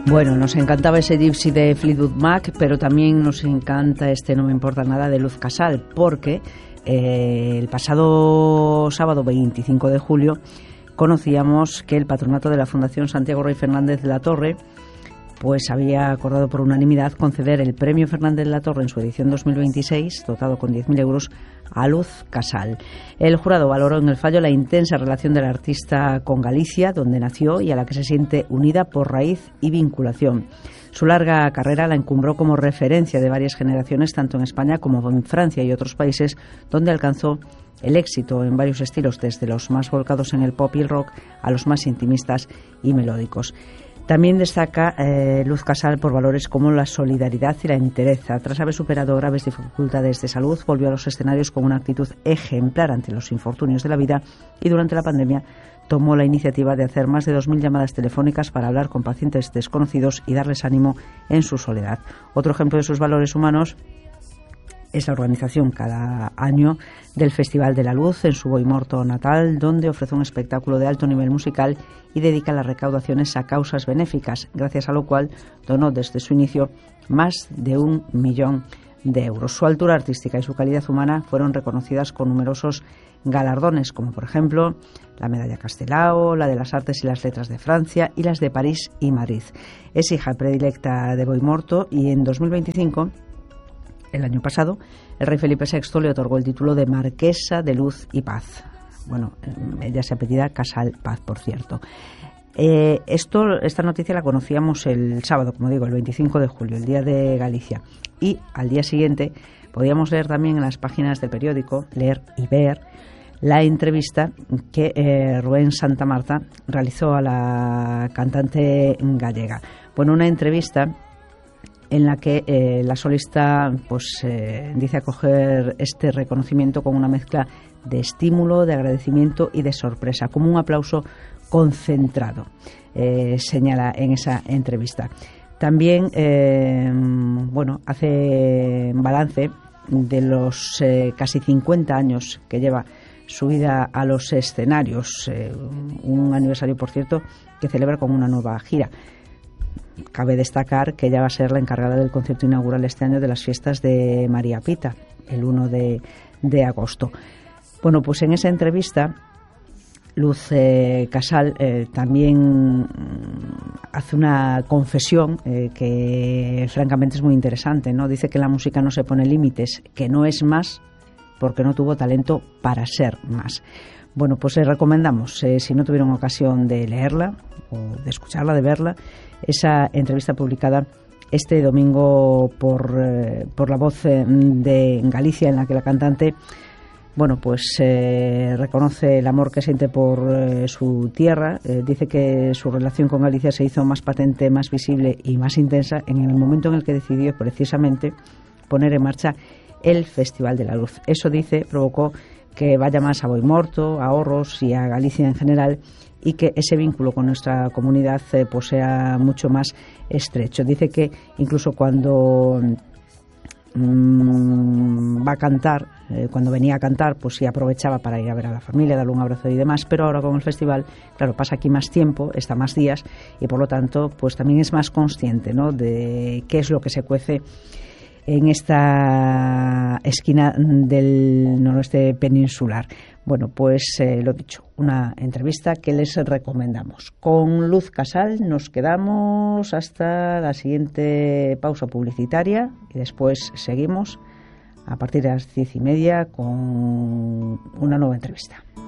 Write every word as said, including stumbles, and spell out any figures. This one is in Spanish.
Bueno, nos encantaba ese Gypsy de Fleetwood Mac, pero también nos encanta este No me importa nada de Luz Casal, porque eh, el pasado sábado veinticinco de julio conocíamos que el patronato de la Fundación Santiago Rey Fernández de la Torre pues había acordado por unanimidad conceder el Premio Fernández de la Torre en su edición dos mil veintiséis, dotado con diez mil euros, a Luz Casal. El jurado valoró en el fallo la intensa relación del artista con Galicia, donde nació y a la que se siente unida por raíz y vinculación. Su larga carrera la encumbró como referencia de varias generaciones, tanto en España como en Francia y otros países, donde alcanzó el éxito en varios estilos, desde los más volcados en el pop y el rock a los más intimistas y melódicos. También destaca eh, Luz Casal por valores como la solidaridad y la entereza. Tras haber superado graves dificultades de salud, volvió a los escenarios con una actitud ejemplar ante los infortunios de la vida y durante la pandemia tomó la iniciativa de hacer más de dos mil llamadas telefónicas para hablar con pacientes desconocidos y darles ánimo en su soledad. Otro ejemplo de sus valores humanos es la organización cada año del Festival de la Luz en su Boimorto natal, donde ofrece un espectáculo de alto nivel musical y dedica las recaudaciones a causas benéficas, gracias a lo cual donó desde su inicio más de un millón de euros. Su altura artística y su calidad humana fueron reconocidas con numerosos galardones, como por ejemplo la Medalla Castelao, la de las Artes y las Letras de Francia y las de París y Madrid. Es hija predilecta de Boimorto y en dos mil veinticinco, el año pasado, el rey Felipe sexto le otorgó el título de Marquesa de Luz y Paz. Bueno, ella se apellida Casal Paz, por cierto. Eh, esto, esta noticia la conocíamos el sábado, como digo, el veinticinco de julio, el Día de Galicia. Y al día siguiente podíamos leer también en las páginas del periódico, leer y ver, la entrevista que eh, Rubén Santamarta realizó a la cantante gallega. Bueno, una entrevista en la que eh, la solista pues eh, dice acoger este reconocimiento con una mezcla de estímulo, de agradecimiento y de sorpresa, como un aplauso concentrado, eh, señala en esa entrevista. También eh, bueno, hace balance de los eh, casi cincuenta años que lleva su vida a los escenarios, eh, un aniversario, por cierto, que celebra con una nueva gira. Cabe destacar que ella va a ser la encargada del concierto inaugural este año de las fiestas de María Pita, el uno de, de agosto. Bueno, pues en esa entrevista, Luz eh, Casal eh, también hace una confesión eh, que francamente es muy interesante, ¿no? Dice que la música no se pone límites, que no es más porque no tuvo talento para ser más. Bueno, pues les recomendamos, eh, si no tuvieron ocasión de leerla o de escucharla, de verla, esa entrevista publicada este domingo por, eh, por La Voz eh, de Galicia, en la que la cantante bueno, pues eh, reconoce el amor que siente por eh, su tierra. Eh, dice que su relación con Galicia se hizo más patente, más visible y más intensa en el momento en el que decidió precisamente poner en marcha el Festival de la Luz. Eso, dice, provocó que vaya más a Boimorto, a Orros y a Galicia en general, y que ese vínculo con nuestra comunidad eh, pues sea mucho más estrecho. Dice que incluso cuando mmm, va a cantar, eh, cuando venía a cantar, pues sí aprovechaba para ir a ver a la familia, darle un abrazo y demás, pero ahora con el festival, claro, pasa aquí más tiempo, está más días, y por lo tanto pues también es más consciente, ¿no?, de qué es lo que se cuece en esta esquina del noroeste peninsular. Bueno, pues eh, lo dicho, una entrevista que les recomendamos. Con Luz Casal nos quedamos hasta la siguiente pausa publicitaria y después seguimos a partir de las diez y media con una nueva entrevista.